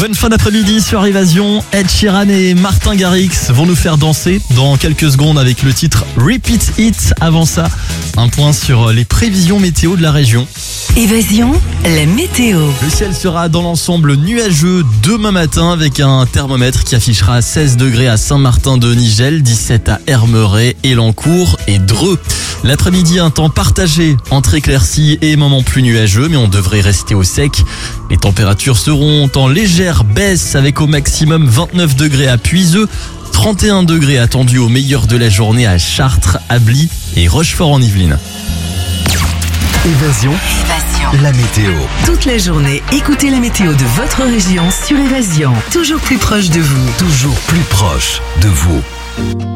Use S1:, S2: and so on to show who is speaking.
S1: Bonne fin d'après-midi sur Évasion. Ed Sheeran et Martin Garrix vont nous faire danser dans quelques secondes avec le titre Repeat It. Avant ça, un point sur les prévisions météo de la région.
S2: Évasion, la météo.
S1: Le ciel sera dans l'ensemble nuageux demain matin avec un thermomètre qui affichera 16 degrés à Saint-Martin-de-Nigel, 17 à Hermeret, Elancourt et Dreux. L'après-midi, un temps partagé entre éclaircies et moments plus nuageux, mais on devrait rester au sec. Les températures seront en légère baisse avec au maximum 29 degrés à Puiseux, 31 degrés attendus au meilleur de la journée à Chartres, Ably et Rochefort en Yvelines.
S3: Évasion, la météo.
S2: Toute la journée, écoutez la météo de votre région sur Évasion. Toujours plus proche de vous.
S3: Toujours plus proche de vous.